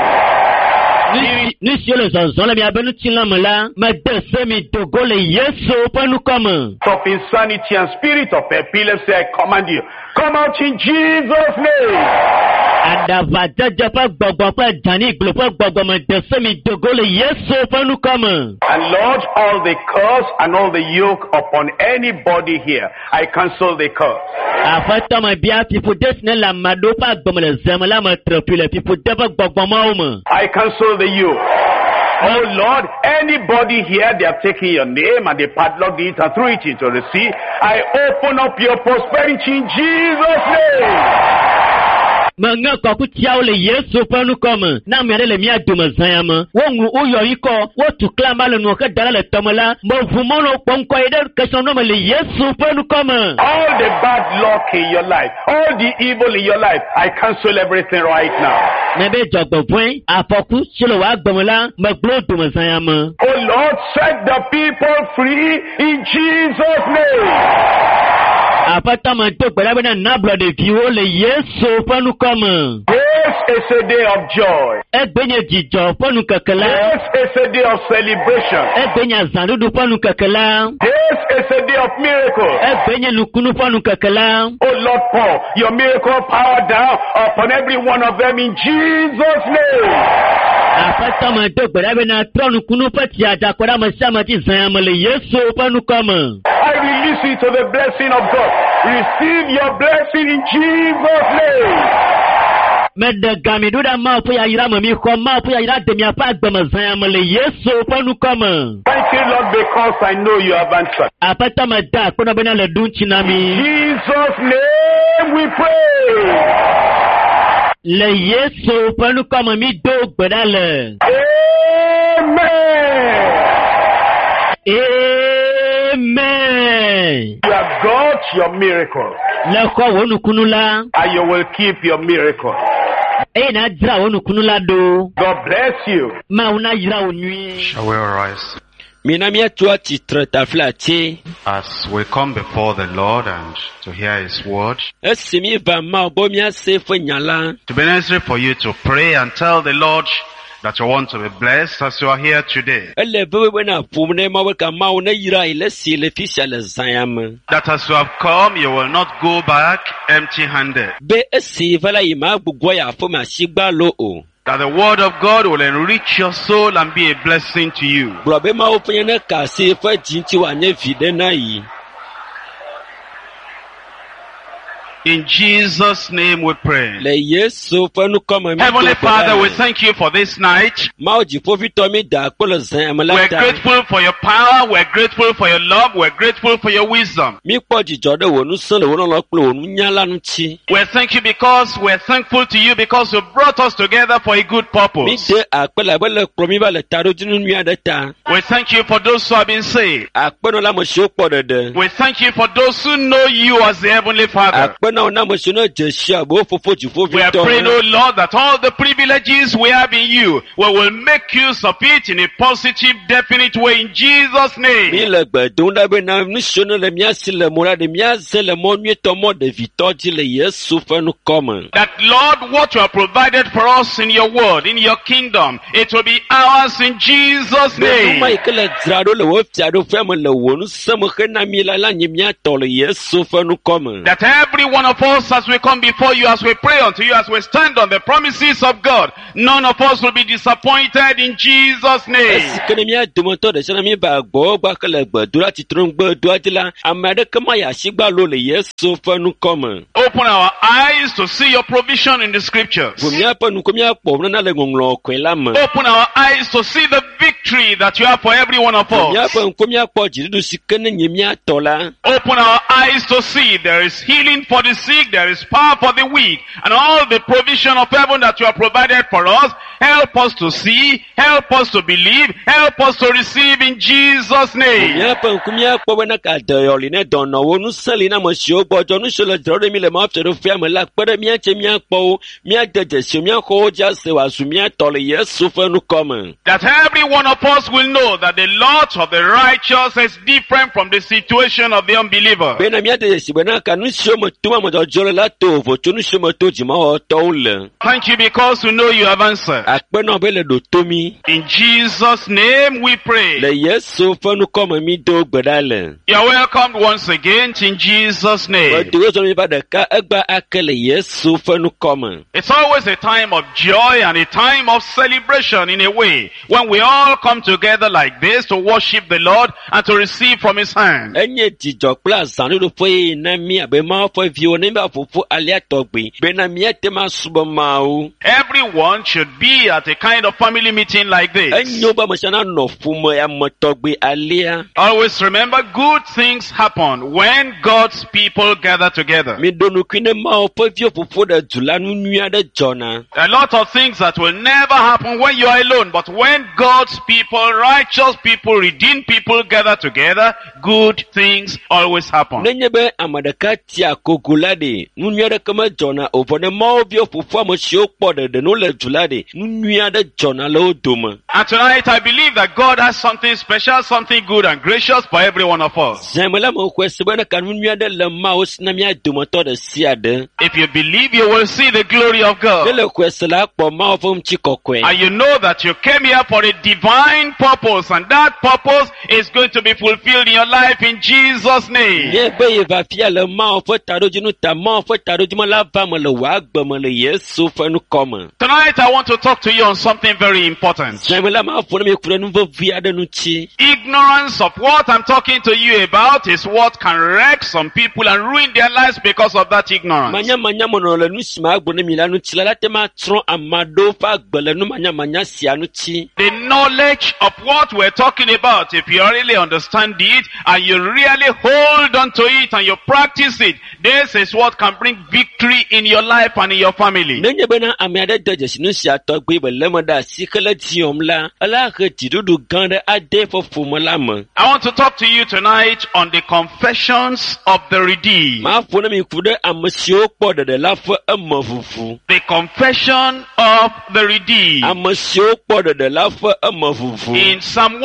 name. Nisiole zonzole mi abenu tilamala madese mi dogole Yesu panu kama. Of insanity and spirit of epilepsy, I command you, come out in Jesus' name. Adava japa gbogbo jani glopo gbogbo madese mi dogole Yesu panu kama. And Lord, all the curse and all the yoke upon anybody here, I cancel the curse. Afatama bia people desne la madopa gbomele zemela matrapule people deba gbogbo mauma. I cancel the yoke. Oh Lord, anybody here, they have taken your name and they padlocked it and threw it into the sea. I open up your prosperity in Jesus' name. Manga kwakutia ole Yesu panu kama na merele mi aduma zayama wongu uyo iko wotu klama le nuka dalale tomala mvumono ponko eder keshono mele Yesu panu kama. All the bad luck in your life, all the evil in your life, I cancel everything right now. Nebe jogbo point afoku chilo wa gbomala maglo duma zayama. Oh Lord, set the people free in Jesus' name. Apata madogbera bena nabla de viwo le Yesu panu kama. This is a day of joy. Egbenye jijo panu kakala. This is a day of celebration. Egbenya zandudu panu kakala. This is a day of miracle. Egbenye lukunu panu kakala. Oh Lord, pour your miracle power down upon every one of them in Jesus' name. Apata madogbera bena tronu kunu pati adakora masama ti zayamale Yesu panu kama. I release you to the blessing of God. Receive your blessing in Jesus' name. Medagami duda mapu ya ira mami kwa mapu ya ira demi apa gbamazaya male Yesu panu kama. Thank you, Lord, because I know you have answered. Apata mada kuna bena le dunchi nami. Jesus' name we pray. Le Yesu panu kama mi do gbedale. Amen. Amen. You have got your miracle. Leko wonu kunula. And you will keep your miracle. Na jira wonu kunula do. God bless you. Ma una jira onui. Shall we arise? As we come before the Lord and to hear His word, to be necessary for you to pray and tell the Lord that you want to be blessed as you are here today. That as you have come, you will not go back empty-handed. That the word of God will enrich your soul and be a blessing to you. In Jesus' name we pray. Le Yesu ƒe nukɔme mi. Heavenly Father, we thank you for this night. Mawu dziƒoʋĩtɔ mi da akpo le zẽ me la We're ta. grateful for your power. We're grateful for your love. We're grateful for your wisdom. Mi kpɔ dzidzɔ ɖe wò nusẽ le wò lɔlɔ kple wò nunya la ŋuti. We thank you because we're thankful to you because you brought us together for a good Mi purpose. de akpe le abe le kplɔ mi va le taɖodzinu nyui aɖe ta. We thank you for those who have been saved. Akpenɔ la ame siwo kpɔ ɖeɖe. We thank you for those who know you as the Heavenly Father. Akpenɔ na ame siwo ne dze si abe wo fofo We are praying, dziƒoʋĩtɔ. oh Lord, that all the privileges we have in you, we will make use of it in a positive, definite way in Jesus' Mi name. le gbe dom ɖa be na nu siwo ne le mía si le mɔ la ɖe míaze le mɔ nyuietɔ mɔ ɖevitɔ dzi le Yesu ƒe nukɔme. That Lord, what you have provided for us in your word, in your kingdom, it will be ours in Jesus' Be nu ma name. yi ke le dzra ɖo le wo fiaɖoƒe me le wò nusẽ me xe na mi la nye míatɔ le Yesu ƒe nukɔme. That every one of us, as we come before you, as we pray unto you, as we stand on the promises of God, none of us will be disappointed in Jesus' name. Esi ke ne mía dometɔ ɖe sia ɖe mi ba gbɔwɔ gbɔ ke le gbedoɖa tsitrongbe doa dzi la, ame aɖeke ma yi asigba lo le Yesu ƒe nukɔme. Open our eyes to see your provision in the scriptures. Vo míaƒe nuko míakpɔ nana le ŋɔŋlɔ kɔe la me. Open our eyes to see the victory that you have for every one of Vo us. míaƒe nuko míakpɔ dziɖuɖu si ke ne nye míatɔ la. Open our eyes to see there is healing for the sick, there is power for the weak, and all the provision of heaven that you have provided for us. Help us to see, help us to believe, help us to receive in Jesus' name. Míaƒe ŋku míakpɔ be ne ka dɔyɔli ne dɔnɔwo nusẽ li na ame siwo gbɔdzɔ nu siwo le dzɔ ɖe mi le mawufiaɖoƒea me la kpe ɖe míatse míakpɔwo míade dzesiwo míaxɔ wo dzi ase wòazu míatɔ le Yesu ƒe nukɔme. That every one of us will know that the lot of the righteous is different from the situation of the unbeliever. Bena míade dzesi be na ka nu siwo me tom ame dzɔdzɔ le la to vovo tso nu siwo me to dzimawɔtɔwo le. Thank you because we know you have answered. Akpenɔ be le ɖo to mi. In Jesus' name we pray. Le Yesu ƒe nukɔme mi do gbe ɖa le. You are welcomed once again in Jesus' name. Medo zɔ mi va ɖeka egba ake le Yesu ƒe nukɔme. It's always a time of joy and a time of celebration in a way when we all come together like this to worship the Lord and to receive from His hand. Enye dzidzɔ kple azãɖoɖoƒe ye na mi abe Mawu ƒe viwo ne miva ƒoƒu alea tɔgbe bena míate ma subɔ Mawu. Everyone should be at a kind of family meeting like this. Enyo be ame sia nanɔ ƒume ame tɔgbe alea. Always remember good things happen when God's people gather together. Mi ɖo nukui ne Mawu ƒe viwo ƒoƒu ɖe du la nu nyui aɖe dzɔna. A lot of things that will never happen when you are alone, but when God's people, righteous people, redeemed people gather together, good things always happen. Nenye be ame ɖeka tia kogo la ɖe, nu nyui aɖeke me dzɔna o, vɔ ne Mawu viwo ƒoƒu ame siwo kpɔ ɖeɖe no le du la ɖe, nu nyui aɖe dzɔna le wo dome. And tonight I believe that God has something special, something good and gracious for every one of us. Zãme la me xɔe se be ne ka nu nyui aɖe le Mawu si na mía dometɔ ɖe sia ɖe. If you believe, you will see the glory of Ne God. le xɔe se la kpɔ Mawu ƒe ŋutikɔkɔe. And you know that you came here for a divine purpose, and that purpose is going to be fulfilled in your life in Jesus' name. Míegbe ye va fia le Mawu ƒe taɖodzinu ta Mawu ƒe taɖodzinu la va me le wò agbe me le Yesu ƒe nukɔme. Tonight I want to talk to you on something very important. Zãme la ma ƒo ne mi ku ɖe nu vevi aɖe ŋuti. Ignorance of what I'm talking to you about is what can wreck some people and ruin their lives because of that ignorance. Manyamanya menɔ le nu si ma agblɔ ne mi la ŋuti la te ma trɔ ame aɖewo ƒe agbe le nu manyamanya sia ŋuti. The knowledge of what we're talking about, if you really understand it and you really hold on to it and you practice it, this is what can bring victory in your life and in your family. Nenye bena ame aɖe de dzesi nu sia tɔgbe be le me ɖe asi ke le diɔm la, ela he dziɖuɖu gã ɖe ade ƒe ƒome la me. I want to talk to you tonight on the confessions of the redeemed. Ma ƒo ne mi ku ɖe ame siwo kpɔ ɖeɖe la ƒe eme ʋuʋu. The confession of the redeemed. Ame siwo kpɔ ɖeɖe la ƒe eme ʋuʋu. In Psalm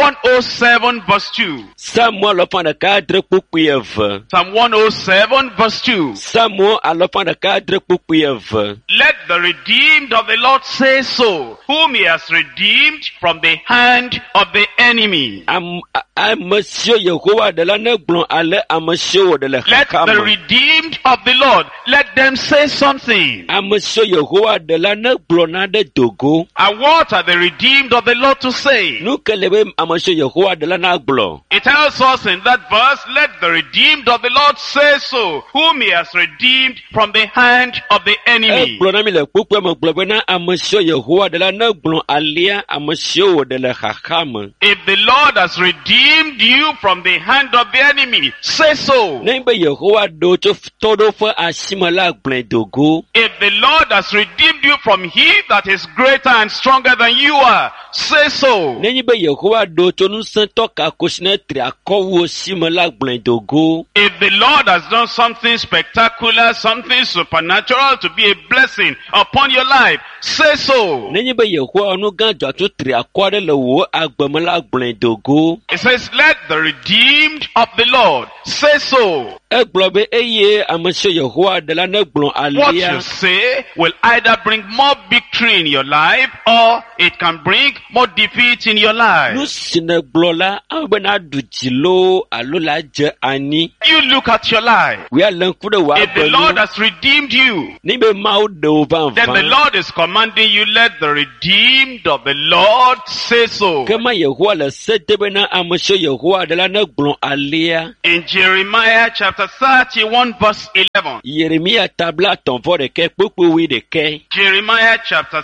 107 verse 2. Samuel alɔƒã ɖeka adre kpukpui eve. Psalm 107 verse 2. Samuel alɔƒã ɖeka adre kpukpui eve. Let the redeemed of the Lord say so, whom he has redeemed from the hand of the enemy. Ame siwo Yehowa ɖe la ne gblɔ ale ame siwo wòɖe le Let xaxa the me. redeemed of the Lord, let them say something. Amesho Yehowa de la ne gblɔna ɖe dogo. And what are the redeemed of the Lord to say? Nu ke le be amesho Yehowa de la na gblɔ. It tells us in that verse, let the redeemed of the Lord say so, whom he has redeemed from the hand of the enemy. Gblɔna mi le kpukpe me gblɔ be na amesho Yehowa de la ne gblɔ alia amesho wo de le xaxa me. If the Lord has redeemed you from the hand of the enemy, say so. Ne be Yehowa do tso tɔɖo ƒe asi me la gblẽ dogo. If the Lord has redeemed you from he that is greater and stronger than you are, say so. Ne be Yehowa do tso nusẽtɔ kakosi ne tri akɔwo si me la gblẽ dogo. If the Lord has done something spectacular, something supernatural to be a blessing upon your life, say so. Ne be Yehowa nu gã dzɔatso tri akɔ aɖe le wo agbe me la gblẽ dogo. It says, let the redeemed of the Lord say so. Egblɔ be eye amesho Yehowa de la ne gblɔ What alia. you say will either bring more victory in your life or it can bring more defeat in your Nu life. si ne gblɔ la abe be na ɖu dzi loo alo la dze anyi. You look at your life. Wia le ŋku ɖe wòa If the agbe Lord nu. has redeemed you, Ne be Mawu ɖe wo then the vavã. Lord is commanding you, let the redeemed of the Lord say so. Ke ma Yehowa le se de be na amesho Yehowa de la ne gblɔ alia. In Jeremiah chapter 31 verse 11. Yeremia tabla tɔnvɔ ɖeke kpekpe wi ɖeke. Jeremiah chapter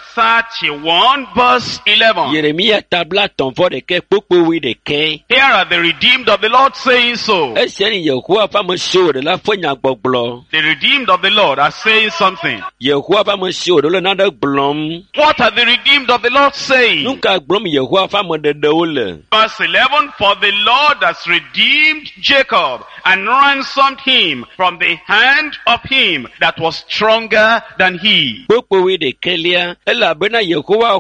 31 verse 11. Yeremia tabla tɔnvɔ ɖeke kpekpe wi ɖeke. Here are the redeemed of the Lord saying so. Esia ni Yehowa ƒe amesiwo ɖe la ƒe nyagbɔgblɔ. The redeemed of the Lord are saying something. Yehowa ƒe amesiwo ɖe le nane gblɔm. What are the redeemed of the Lord saying? Nu ka gblɔm Yehowa ƒe ameɖeɖewo le? Verse 11, for the Lord has redeemed Jacob and ransomed him from the hand of him that was stronger than he. Kpekpe wi ɖekelia elabena Yehowa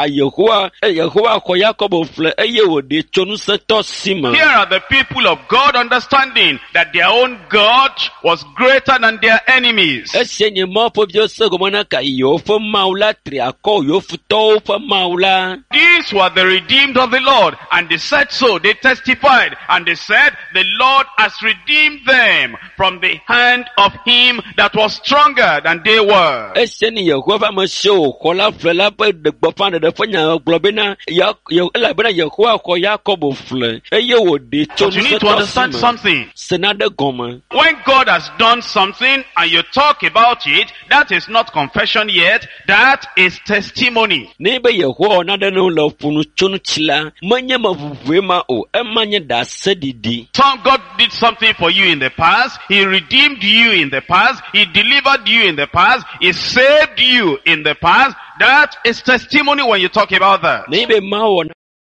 xɔ Yakobo ƒle eye wòɖe tso ŋusẽtɔ si me. Here are the people of God understanding that their own God was greater than their enemies. Esia nye Mawu ƒe viwo se gɔme na ka yewo ƒe Mawu la tri akɔ yewo futɔwo ƒe Mawu la. These were the redeemed of the Lord, and they said so. They testified, and they said, the Lord has redeemed them from the hand of him that was stronger than they were. Esia ni Yehowa ƒe amesiwo xɔ la ƒle la ƒe gbɔƒã ɖeɖe ƒe nya gblɔ bena elabena Yehowa xɔ Yakobo ƒle eye wòɖe tso But you need to ŋusẽtɔ understand si me. something. Sena ɖe gɔme. When God has done something and you talk about it, that is not confession yet, that is testimony. Ne be Yehowa wɔ nane ne wo le ƒunu tso ŋuti la, menye me ʋuʋue ma o, ema nye ɖase ɖiɖi. God did something for you in the past, he redeemed you in the past, he delivered you in the past, he saved you in the past. That is testimony when you talk about that. Ne be Mawu wɔ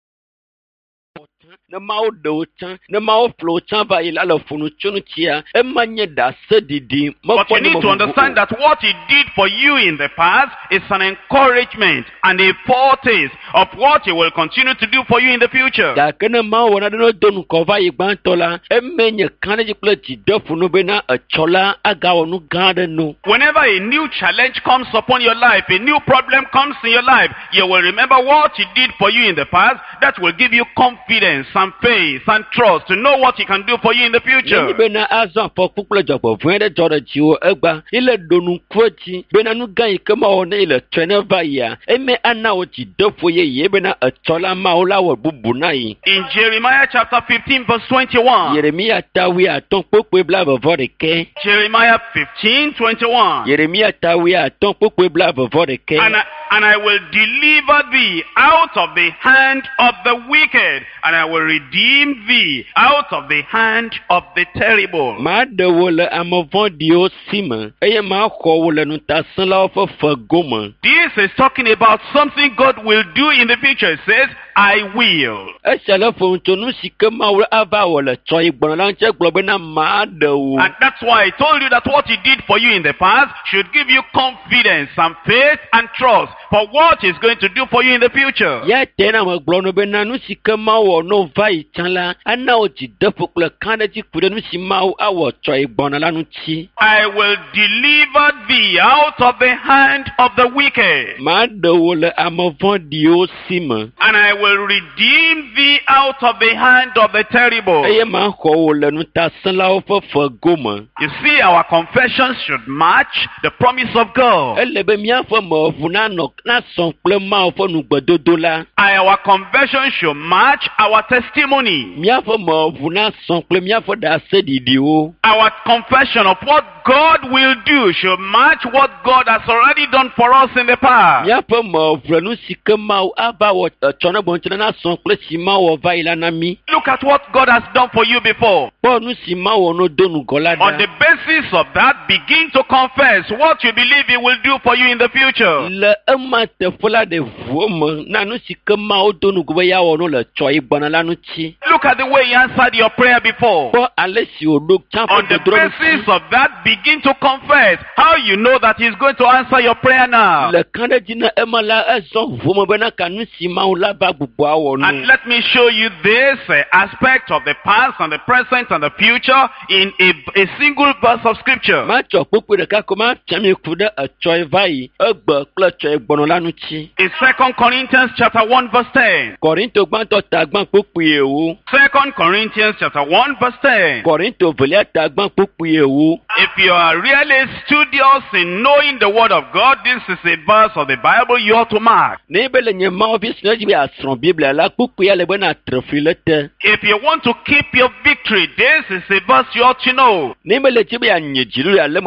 ne Mawu ɖe wo tsã, ne Mawu ƒle wo tsã va yi la le ƒunu tso ŋutia, ema nye ɖase ɖiɖi. But you need to understand that what he did for you in the past is an encouragement and a foretaste of what he will continue to do for you in the future. Gake ne Mawu wɔ nane ne do nukɔ va yi gbãtɔ la, eme nye kaɖedzi kple dzideƒo bena etsɔ la agawɔ nu gã aɖe no. Whenever a new challenge comes upon your life, a new problem comes in your life, you will remember what he did for you in the past. That will give you confidence and faith and trust to know what he can do for you in the future. Nenyi bena azɔ afɔku kple dzɔgbɔʋẽ ɖe dzɔ ɖe dziwò egba, ile ɖo nuku dzi bena nu gã yi ke Mawu ne ile tsɔe ne va yia, eme ana wò dzideƒo yeye bena etsɔ la Mawu la wɔ bubu na yi. In Jeremiah chapter 15 verse 21. Yeremia tawi atɔ̃ kpekpe blaeve-vɔ ɖeke. Jeremiah 15:21. Yeremia tawi atɔ̃ kpekpe blaeve-vɔ ɖeke. And I will deliver thee out of the hand of the wicked, and I will redeem thee out of the hand of the terrible. Maɖe wò le ame vɔ̃ɖiwo si me, eye maxɔ wò le nutasẽlawo ƒe fego me. This is talking about something God will do in the future. It says, I will. Esia le ƒo ŋutso nu si ke Mawu ava wɔ le tsɔyi gbɔna la ŋuti gblɔ bena maɖe wò. And that's why I told you that what he did for you in the past should give you confidence and faith and trust for what he's going to do for you in the future. Ya tena me gblɔ no bena nu si ke Mawu wɔ no va yi tsã la, ana wò dzideƒo kple kaɖedzi ku ɖe nu si Mawu awɔ tsɔyi gbɔna la ŋuti. I will deliver thee out of the hand of the wicked. Ma de wo le ame vɔ̃ɖiwo si me. And I will redeem thee out of the hand of the terrible. Eye ma xɔ wo le nutasẽlawo ƒe fego me. You see, our confessions should match the promise of God. Ele be míaƒe meʋu nasɔ kple Mawu ƒe nugbedodo la. Our confession should match our testimony. Míaƒe meʋu nasɔ kple míaƒe ɖaseɖiɖiwo. Our confession of what God will do should match what God has already done for us in the past. Míaƒe meʋu nu si ke Mawu ava wɔ etsɔ ne gbɔntsɛ nasɔ kple si Mawu wɔ va yi la na mí. Look at what God has done for you before. Kpɔ nu si Mawu no do nugɔ la On ɖa. the basis of that, begin to confess what you believe He will do for you in the future. Le ema teƒe la ɖe ʋuwo me na nu si ke Mawu do nugo be ya wɔ no le tsɔ yi gbɔna la ŋuti. Look at the way He answered your prayer before. Kpɔ ale si wòɖo tsã On ƒe the dodro basis of that, begin to confess how you know that He's going to answer your prayer now. le kã ɖe dzi na ema la ezɔ ʋuwo me bena ka nu si Mawu la va gbugbɔa wɔ And nu. let me show you this aspect of the past and the present and the future in a single verse of scripture. Ma tsɔ kpukpu ɖeka ko ma fia mi ku ɖe etsɔ yi va yi egbe kple etsɔ yi gbɔnɔ la ŋuti. In 2 Corinthians chapter 1 verse 10. Kɔrinto gbãtɔ tagbã kpukpu ewo. 2 Corinthians chapter 1 verse 10. Kɔrinto velia tagbã kpukpu ewo. If you are really studious in knowing the word of God, this is a verse of the Bible you ought to mark. Ne be le nye Mawu vi si ne dzi be asrɔ̃ Biblia la kpukpu ya le bena trefli le te. If you want to keep your victory, this is a verse you ought to know. Ne be le dzi be anye dziɖuɖu ale